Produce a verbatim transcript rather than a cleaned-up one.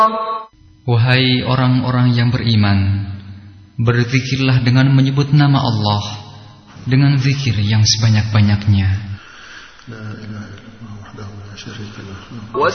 Wahai orang-orang yang beriman, berzikirlah dengan menyebut nama Allah dengan zikir yang sebanyak-banyaknya.